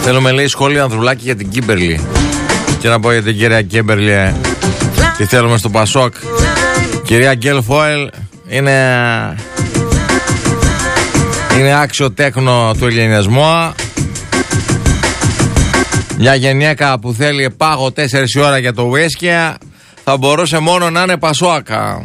Θέλουμε, λέει, σχόλιο Ανδρουλάκη για την Κίμπερλι. Και να πω για την κυρία Κίμπερλι, τι θέλουμε στο Πασόκ. Κυρία Γκέλφοελ είναι άξιο τέχνο του ελληνισμού. Μια γενιάκα που θέλει πάγο 4 η ώρα για το ουίσκι θα μπορούσε μόνο να είναι Πασόκα.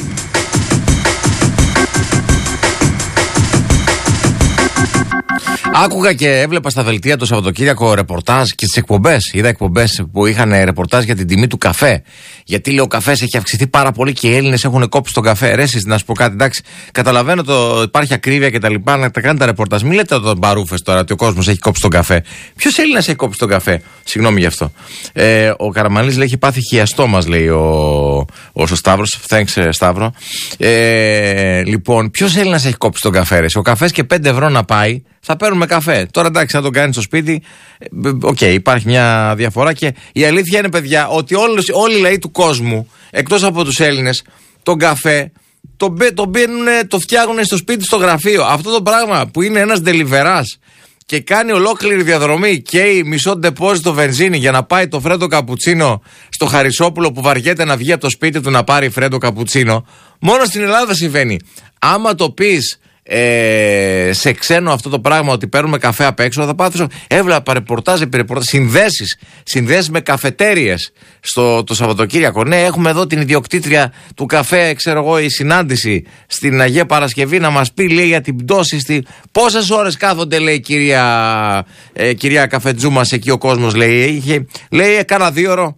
Άκουγα και έβλεπα στα δελτία το Σαββατοκύριακο ρεπορτάζ και στις εκπομπές. Είδα εκπομπές που είχαν ρεπορτάζ για την τιμή του καφέ. Γιατί, λέει, ο καφές έχει αυξηθεί πάρα πολύ και οι Έλληνες έχουν κόψει τον καφέ. Ρε, εσείς, να σου πω κάτι, εντάξει. Καταλαβαίνω υπάρχει ακρίβεια και τα λοιπά, να τα κάνετε τα ρεπορτάζ. Μην λέτε τον μπαρούφες τώρα ότι ο κόσμος έχει κόψει τον καφέ. Ποιος Έλληνας έχει κόψει τον καφέ? Συγγνώμη γι' αυτό. Ο Καραμανλής, λέει, έχει πάθει χιαστό, μας λέει ο Σταύρος. Thanks, Σταύρο. Λοιπόν, ποιος Έλληνας έχει κόψει τον καφέ? Ρε? Ο καφές και 5 ευρώ να πάει, θα παίρνουμε καφέ. Τώρα, εντάξει, να τον κάνει στο σπίτι, υπάρχει μια διαφορά και η αλήθεια είναι, παιδιά, ότι όλοι οι λαοί του κόσμου, εκτός από τους Έλληνες, τον καφέ το φτιάχνουν στο σπίτι, στο γραφείο. Αυτό το πράγμα που είναι ένας ντελιβεράς και κάνει ολόκληρη διαδρομή και η μισό ντεπόζιτο βενζίνη για να πάει το φρέντο καπουτσίνο στο Χαρισόπουλο που βαριέται να βγει από το σπίτι του να πάρει φρέντο καπουτσίνο, μόνο στην Ελλάδα συμβαίνει. Άμα το πεις σε ξένο αυτό το πράγμα ότι παίρνουμε καφέ απ' έξω, θα πάθω. Έβλεπα ρεπορτάζ επί ρεπορτάζ, συνδέσεις με καφετέριες το Σαββατοκύριακο. Ναι, έχουμε εδώ την ιδιοκτήτρια του καφέ, ξέρω εγώ, η συνάντηση στην Αγία Παρασκευή να μας πει, λέει, για την πτώση πόσες ώρες κάθονται, λέει, κυρία Καφετζού μας εκεί ο κόσμος, λέει, κάνα 2 ώρο.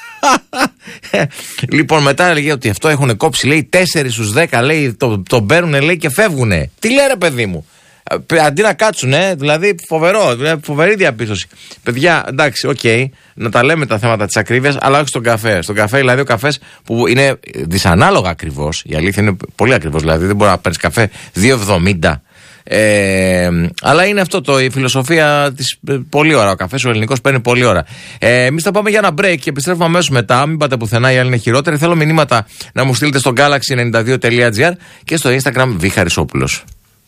Λοιπόν, μετά έλεγε ότι αυτό έχουν κόψει, λέει, 4 στους 10, λέει, τον παίρνουν, λέει, και φεύγουνε. Τι λέει, ρε παιδί μου, αντί να κάτσουν, δηλαδή φοβερή διαπίστωση. Παιδιά, εντάξει, να τα λέμε τα θέματα της ακρίβειας, αλλά όχι στον καφέ. Στον καφέ, δηλαδή, ο καφές που είναι δυσανάλογα ακριβώς, η αλήθεια είναι πολύ ακριβώς, δηλαδή δεν μπορεί να παίρνεις καφέ 2,70. Αλλά είναι αυτό η φιλοσοφία της. Πολύ ώρα. Ο καφές ο ελληνικός παίρνει πολύ ώρα. Εμείς θα πάμε για ένα break και επιστρέφουμε αμέσως μετά. Μην πάτε πουθενά, οι άλλοι είναι χειρότεροι. Θέλω μηνύματα να μου στείλετε στο galaxy92.gr και στο Instagram Β. Χαρισόπουλος.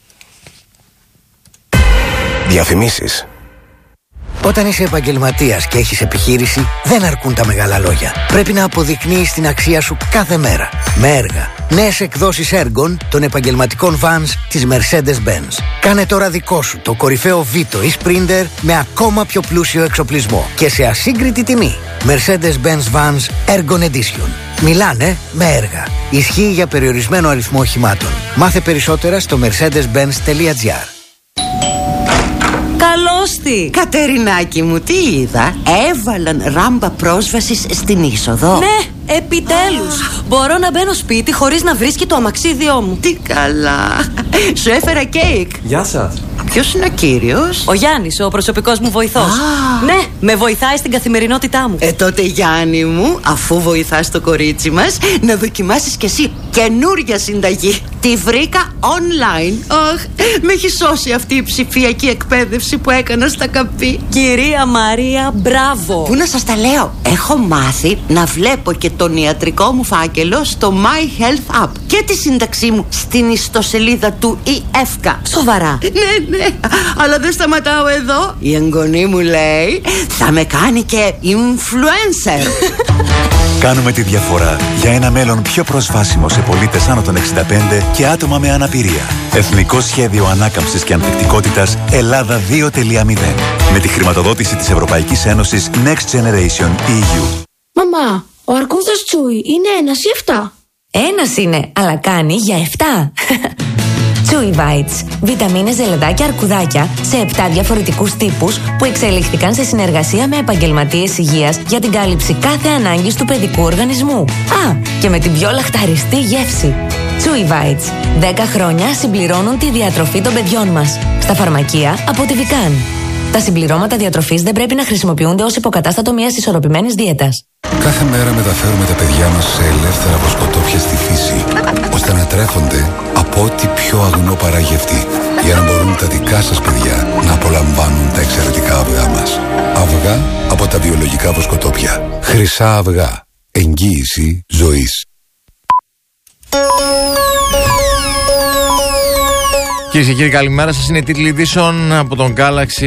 Διαφημίσεις. Όταν είσαι επαγγελματίας και έχεις επιχείρηση, δεν αρκούν τα μεγάλα λόγια. Πρέπει να αποδεικνύεις την αξία σου κάθε μέρα. Με έργα. Νέες εκδόσεις έργων των επαγγελματικών vans της Mercedes-Benz. Κάνε τώρα δικό σου το κορυφαίο Vito ή Sprinter με ακόμα πιο πλούσιο εξοπλισμό και σε ασύγκριτη τιμή. Mercedes-Benz Vans Ergon Edition. Μιλάνε με έργα. Ισχύει για περιορισμένο αριθμό οχημάτων. Μάθε περισσότερα στο mercedes-benz.gr. Καλώς τη! Κατερινάκη μου, τι είδα? Έβαλαν ράμπα πρόσβασης στην είσοδο. Ναι, επιτέλους! Μπορώ να μπαίνω σπίτι χωρίς να βρίσκει το αμαξίδιό μου. Τι καλά! Σου έφερα κέικ. Γεια σας. Ποιος είναι ο κύριος? Ο Γιάννης, ο προσωπικός μου βοηθός. Ναι, με βοηθάει στην καθημερινότητά μου. Τότε Γιάννη μου, αφού βοηθάς το κορίτσι μας, να δοκιμάσεις κι εσύ καινούρια συνταγή. Τη βρήκα online. Με έχει σώσει αυτή η ψηφιακή εκπαίδευση που έκανα στα καπί. Κυρία Μαρία, μπράβο! Πού να σας τα λέω? Έχω μάθει να βλέπω και τον ιατρικό μου φάκελο στο My Health App και τη σύνταξή μου στην ιστοσελίδα του ΙΕΦΚΑ. Σοβαρά? Ναι, αλλά δεν σταματάω εδώ. Η εγγονή μου λέει θα με κάνει και influencer. Κάνουμε τη διαφορά για ένα μέλλον πιο προσβάσιμο σε πολίτες άνω των 65 και άτομα με αναπηρία. Εθνικό Σχέδιο Ανάκαμψης και Ανθεκτικότητας Ελλάδα 2.0. Με τη χρηματοδότηση της Ευρωπαϊκής Ένωσης Next Generation EU. Μαμά, ο αρκούδας Τσούι είναι 1 ή 7? 1 είναι, αλλά κάνει για 7. Chewy Bites. Βιταμίνες, ζελεδάκια, αρκουδάκια σε 7 διαφορετικούς τύπους που εξελίχθηκαν σε συνεργασία με επαγγελματίες υγείας για την κάλυψη κάθε ανάγκης του παιδικού οργανισμού. Και με την πιο λαχταριστή γεύση. Chewy Bites. 10 χρόνια συμπληρώνουν τη διατροφή των παιδιών μας. Στα φαρμακεία από τη Vican. Τα συμπληρώματα διατροφής δεν πρέπει να χρησιμοποιούνται ως υποκατάστατο μιας ισορροπημένης δίαιτας. Κάθε μέρα μεταφέρουμε τα παιδιά μας σε ελεύθερα βοσκοτόπια στη φύση, ώστε να τρέφονται από ό,τι πιο αγνό παράγει αυτή, για να μπορούν τα δικά σας παιδιά να απολαμβάνουν τα εξαιρετικά αυγά μας. Αυγά από τα βιολογικά βοσκοτόπια. Χρυσά αυγά. Εγγύηση ζωής. Κυρίες και κύριοι, καλημέρα σας. Είναι η τίτλοι ειδήσεων από τον Galaxy